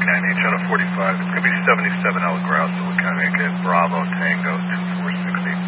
39H out of 45. It's going to be 77 El Grouse, so we kind of make it Bravo Tango 2460.